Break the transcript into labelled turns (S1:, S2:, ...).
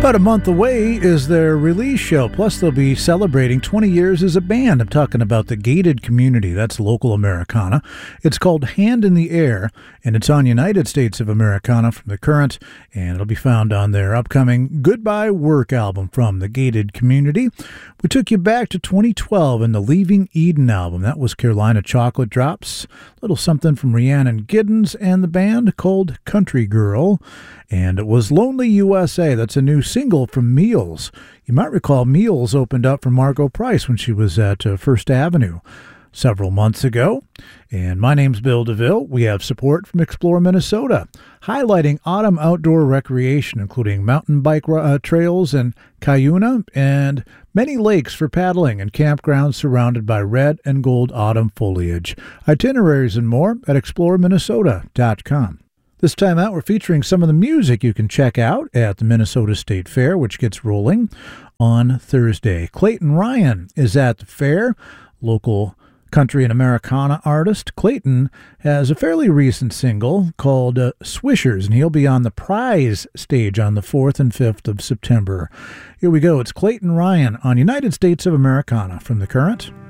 S1: About a month away is their release show. Plus, they'll be celebrating 20 years as a band. I'm talking about the Gated Community. That's local Americana. It's called Hand in the Air, and it's on United States of Americana from The Current, and it'll be found on their upcoming Goodbye Work album from the Gated Community. We took you back to 2012 in the Leaving Eden album. That was Carolina Chocolate Drops. A little something from Rhiannon Giddens and the band called Country Girl. And it was Lonely USA. That's a new single from Meals. You might recall Meals opened up for Margot Price when she was at First Avenue several months ago. And my name's Bill DeVille. We have support from Explore Minnesota, highlighting autumn outdoor recreation, including mountain bike trails in Cuyuna and many lakes for paddling and campgrounds surrounded by red and gold autumn foliage. Itineraries and more at exploreminnesota.com. This time out, we're featuring some of the music you can check out at the Minnesota State Fair, which gets rolling on Thursday. Clayton Ryan is at the fair, local country and Americana artist. Clayton has a fairly recent single called Swishers, and he'll be on the prize stage on the 4th and 5th of September. Here we go. It's Clayton Ryan on United States of Americana from The Current.